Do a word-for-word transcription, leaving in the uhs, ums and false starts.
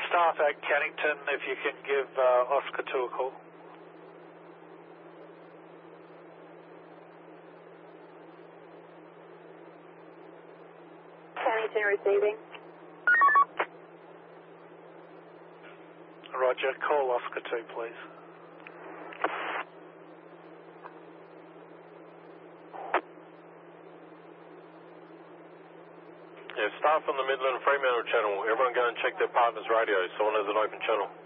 staff at Cannington, if you can give uh, Oscar two a call. Cannington receiving. Roger, call Oscar two, please. Yeah, staff on the Midland Fremantle channel, everyone go and check their partner's radio, someone has an open channel.